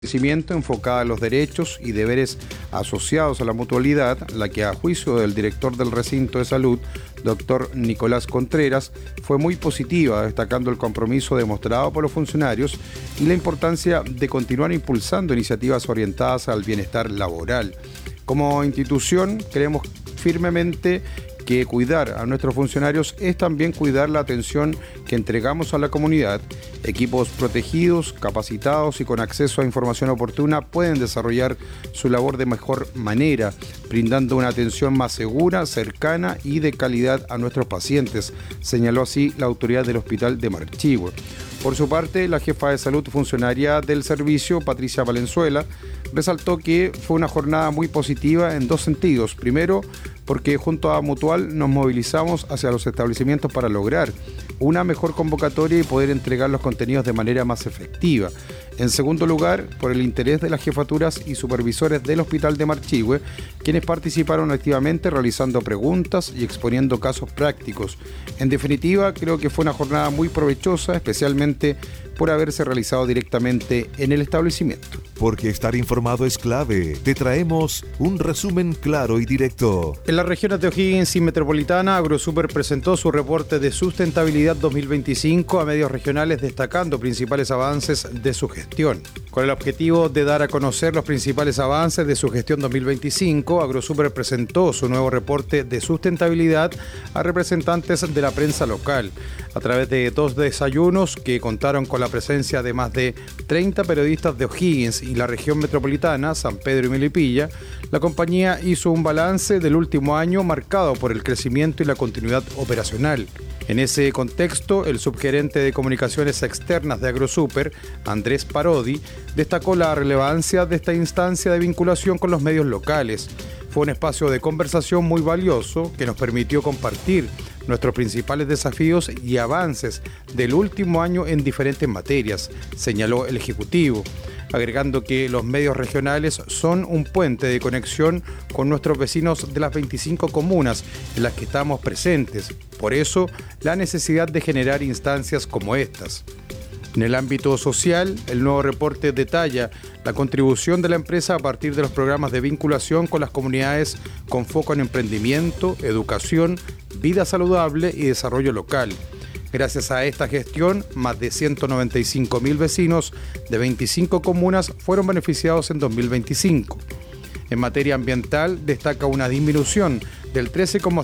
enfocada a los derechos y deberes asociados a la mutualidad, la que a juicio del director del recinto de salud, doctor Nicolás Contreras, fue muy positiva, destacando el compromiso demostrado por los funcionarios y la importancia de continuar impulsando iniciativas orientadas al bienestar laboral. Como institución, creemos firmemente que cuidar a nuestros funcionarios es también cuidar la atención que entregamos a la comunidad. Equipos protegidos, capacitados y con acceso a información oportuna pueden desarrollar su labor de mejor manera, brindando una atención más segura, cercana y de calidad a nuestros pacientes, señaló así la autoridad del Hospital de Marchihue. Por su parte, la jefa de salud funcionaria del servicio, Patricia Valenzuela, resaltó que fue una jornada muy positiva en dos sentidos. Primero, porque junto a Mutual nos movilizamos hacia los establecimientos para lograr una mejor convocatoria y poder entregar los contenidos de manera más efectiva. En segundo lugar, por el interés de las jefaturas y supervisores del Hospital de Marchihue, quienes participaron activamente realizando preguntas y exponiendo casos prácticos. En definitiva, creo que fue una jornada muy provechosa, especialmente por haberse realizado directamente en el establecimiento. Porque estar informado es clave. Te traemos un resumen claro y directo. En las regiones de O'Higgins y Metropolitana, AgroSuper presentó su reporte de sustentabilidad 2025 a medios regionales, destacando principales avances de su gestión. Con el objetivo de dar a conocer los principales avances de su gestión 2025, AgroSuper presentó su nuevo reporte de sustentabilidad a representantes de la prensa local. A través de dos desayunos que contaron con la presencia de más de 30 periodistas de O'Higgins y la región metropolitana, San Pedro y Melipilla, la compañía hizo un balance del último año marcado por el crecimiento y la continuidad operacional. En ese contexto, el subgerente de comunicaciones externas de AgroSuper, Andrés Parodi, destacó la relevancia de esta instancia de vinculación con los medios locales. Fue un espacio de conversación muy valioso que nos permitió compartir nuestros principales desafíos y avances del último año en diferentes materias, señaló el ejecutivo, agregando que los medios regionales son un puente de conexión con nuestros vecinos de las 25 comunas en las que estamos presentes. Por eso, la necesidad de generar instancias como estas. En el ámbito social, el nuevo reporte detalla la contribución de la empresa a partir de los programas de vinculación con las comunidades con foco en emprendimiento, educación, vida saludable y desarrollo local. Gracias a esta gestión, más de 195.000 vecinos de 25 comunas fueron beneficiados en 2025. En materia ambiental, destaca una disminución del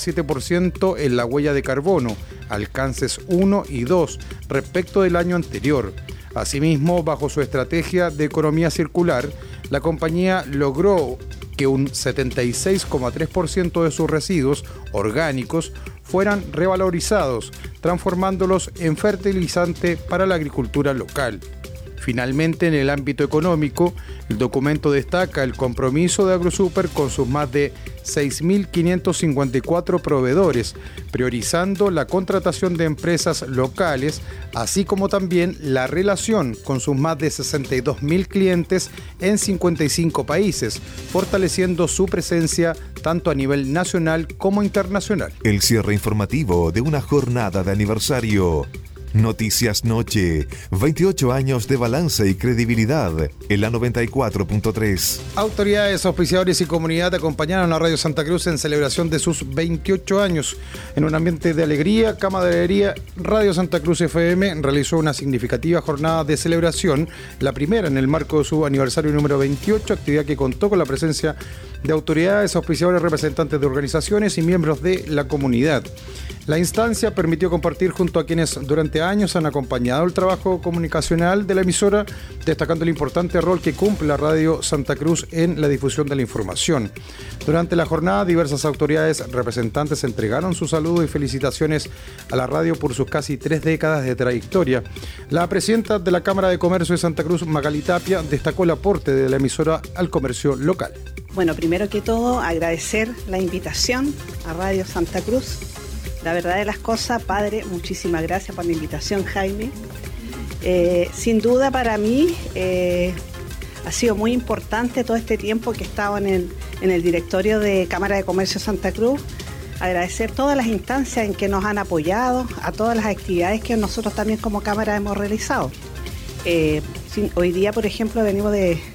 13,7% en la huella de carbono, alcances 1 y 2 respecto del año anterior. Asimismo, bajo su estrategia de economía circular, la compañía logró que un 76,3% de sus residuos orgánicos fueran revalorizados, transformándolos en fertilizante para la agricultura local. Finalmente, en el ámbito económico, el documento destaca el compromiso de AgroSuper con sus más de 6.554 proveedores, priorizando la contratación de empresas locales, así como también la relación con sus más de 62.000 clientes en 55 países, fortaleciendo su presencia tanto a nivel nacional como internacional. El cierre informativo de una jornada de aniversario. Noticias Noche, 28 años de balance y credibilidad en la 94.3. Autoridades, auspiciadores y comunidad acompañaron a Radio Santa Cruz en celebración de sus 28 años. En un ambiente de alegría, camaradería, Radio Santa Cruz FM realizó una significativa jornada de celebración, la primera en el marco de su aniversario número 28, actividad que contó con la presencia de autoridades, auspiciadores, representantes de organizaciones y miembros de la comunidad. La instancia permitió compartir junto a quienes durante años han acompañado el trabajo comunicacional de la emisora, destacando el importante rol que cumple la Radio Santa Cruz en la difusión de la información. Durante la jornada, diversas autoridades representantes entregaron su saludo y felicitaciones a la radio por sus casi 3 décadas de trayectoria. La presidenta de la Cámara de Comercio de Santa Cruz, Magali Tapia, destacó el aporte de la emisora al comercio local. Bueno, primero que todo, agradecer la invitación a Radio Santa Cruz. La verdad de las cosas, padre, muchísimas gracias por la invitación, Jaime. Sin duda para mí ha sido muy importante todo este tiempo que he estado en el directorio de Cámara de Comercio Santa Cruz. Agradecer todas las instancias en que nos han apoyado, a todas las actividades que nosotros también como Cámara hemos realizado. Hoy día, por ejemplo, venimos de